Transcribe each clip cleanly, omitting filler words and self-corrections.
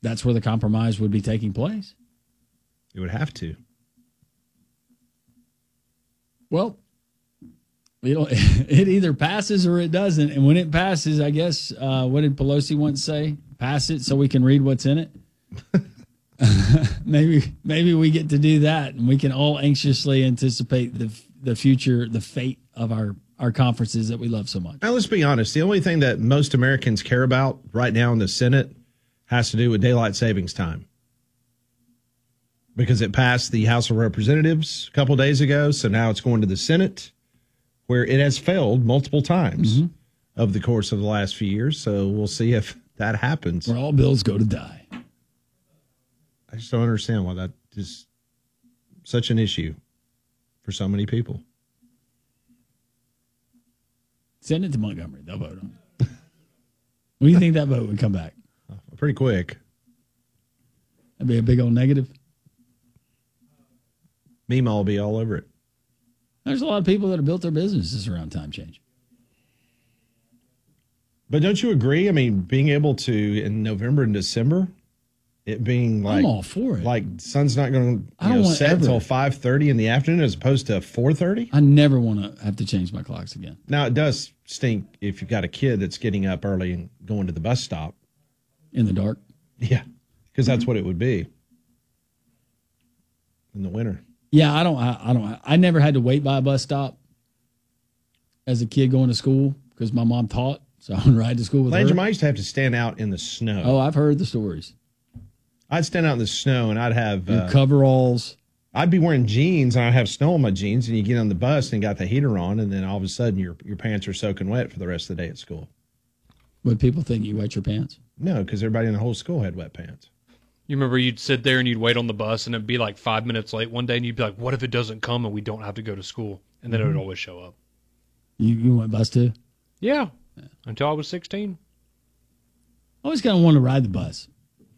that's where the compromise would be taking place. It would have to. Well, it either passes or it doesn't. And when it passes, I guess, what did Pelosi once say? Pass it so we can read what's in it. Maybe we get to do that, and we can all anxiously anticipate the future, the fate of our conferences that we love so much. Now, let's be honest. The only thing that most Americans care about right now in the Senate has to do with daylight savings time. Because it passed the House of Representatives a couple of days ago, so now it's going to the Senate, where it has failed multiple times over the course of the last few years. So we'll see if that happens. Where all bills go to die. I just don't understand why that is such an issue for so many people. Send it to Montgomery. They'll vote on it. When do you think that vote would come back? Pretty quick. That'd be a big old negative. Meme will be all over it. There's a lot of people that have built their businesses around time change. But don't you agree? I mean, being able to, in November and December, it being like, I'm all for it. Like sun's not going to set until 5:30 in the afternoon as opposed to 4:30. I never want to have to change my clocks again. Now, it does stink if you've got a kid that's getting up early and going to the bus stop. In the dark? Yeah, because that's what it would be in the winter. Yeah, I never had to wait by a bus stop as a kid going to school because my mom taught, so I would ride to school with her. I used to have to stand out in the snow. Oh, I've heard the stories. I'd stand out in the snow and I'd have coveralls. I'd be wearing jeans and I'd have snow on my jeans, and you get on the bus and got the heater on, and then all of a sudden your pants are soaking wet for the rest of the day at school. Would people think you wet your pants? No, because everybody in the whole school had wet pants. You remember you'd sit there and you'd wait on the bus, and it'd be like 5 minutes late one day, and you'd be like, what if it doesn't come and we don't have to go to school? And then it would always show up. You went bus too? Yeah, until I was 16. I always kind of wanted to ride the bus.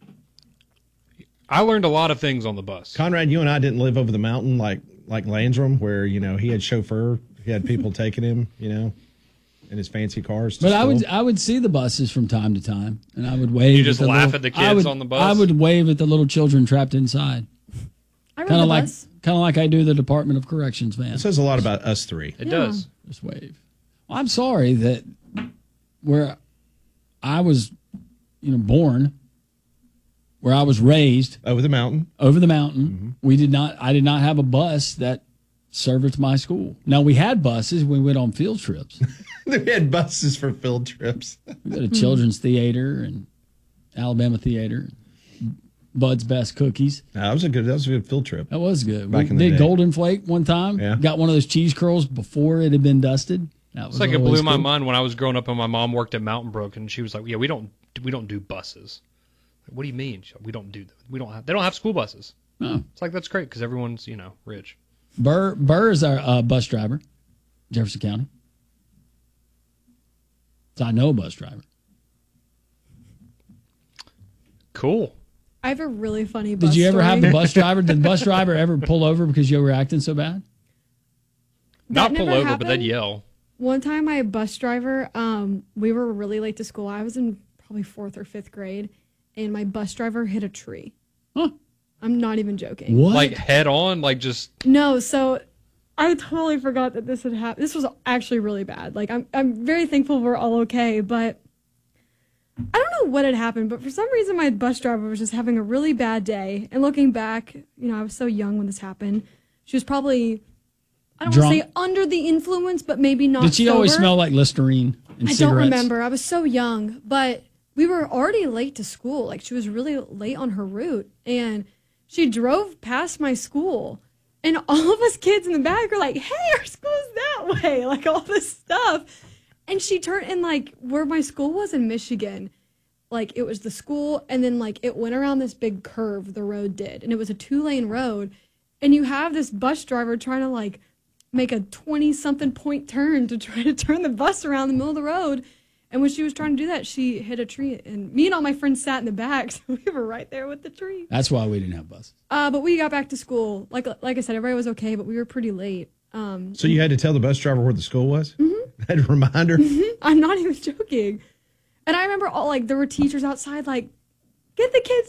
I learned a lot of things on the bus. Conrad, you and I didn't live over the mountain like Landrum, where, he had chauffeur, he had people taking him, in his fancy cars. But I would see the buses from time to time, and I would wave. You just laugh at the kids on the bus? I would wave at the little children trapped inside. I rode the bus. Kind of like I do the Department of Corrections van. It says a lot about us three. It does. Just wave. Well, I'm sorry that where I was, born, where I was raised over the mountain, I did not have a bus that serviced my school. Now, we had buses. We went on field trips. They had buses for field trips. We go to Children's Theater and Alabama Theater, Bud's Best Cookies. That was a good field trip. That was good. Back We in the did day. Golden Flake one time. Yeah. Got one of those cheese curls before it had been dusted. That was It's like it always blew my cool. mind when I was growing up and my mom worked at Mountain Brook, and she was like, "Yeah, we don't do buses." Like, what do you mean? She's like, we don't do that. They don't have school buses. Oh. It's like, that's great because everyone's rich. Burr is our bus driver, Jefferson County. So I know a bus driver. Cool. I have a really funny bus Did you ever story. have the bus driver? Did the bus driver ever pull over because you were acting so bad? Not That pull never over, but they'd happened. yell. One time, my bus driver, we were really late to school. I was in probably 4th or 5th grade, and my bus driver hit a tree. Huh. I'm not even joking. What? Like head on, like just. No, so I totally forgot that this had happened. This was actually really bad. Like, I'm very thankful we're all okay, but I don't know what had happened, but for some reason, my bus driver was just having a really bad day. And looking back, I was so young when this happened. She was probably, I don't want to Drunk? say under the influence, but maybe not Did she sober. always smell like Listerine and I cigarettes? don't remember. I was so young, but we were already late to school. Like, she was really late on her route, and she drove past my school, and all of us kids in the back were like, "Hey, our school's that way!" Like, all this stuff. And she turned, and like where my school was in Michigan, like it was the school, and then like it went around this big curve. The road did, and it was a 2-lane road, and you have this bus driver trying to like make a 20-something point turn to try to turn the bus around the middle of the road. And when she was trying to do that, she hit a tree. And me and all my friends sat in the back, so we were right there with the tree. That's why we didn't have buses. But we got back to school. Like I said, everybody was okay, but we were pretty late. So you had to tell the bus driver where the school was? Mm-hmm. Had to remind her? I'm not even joking. And I remember there were teachers outside like, "Get the kids